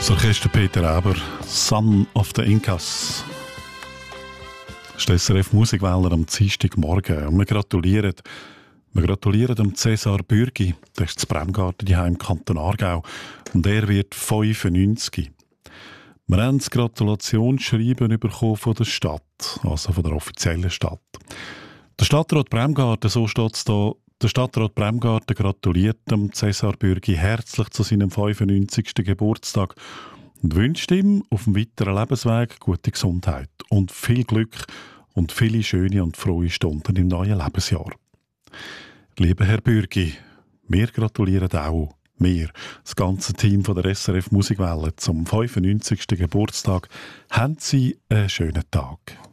Das Orchester Peter Eber, Son of the Incas. Das ist der SRF Musikwähler am Dienstagmorgen. Und wir gratulieren dem Cäsar Bürgi. Der ist zu Bremgarten im Kanton Aargau. Und er wird 95. Wir haben das Gratulationsschreiben bekommen von der Stadt, also von der offiziellen Stadt. Der Stadtrat Bremgarten, so steht es da, der Stadtrat Bremgarten gratuliert dem Cäsar Bürgi herzlich zu seinem 95. Geburtstag und wünscht ihm auf dem weiteren Lebensweg gute Gesundheit und viel Glück und viele schöne und frohe Stunden im neuen Lebensjahr. Lieber Herr Bürgi, wir gratulieren auch, wir, das ganze Team von der SRF Musikwelle zum 95. Geburtstag. Haben Sie einen schönen Tag.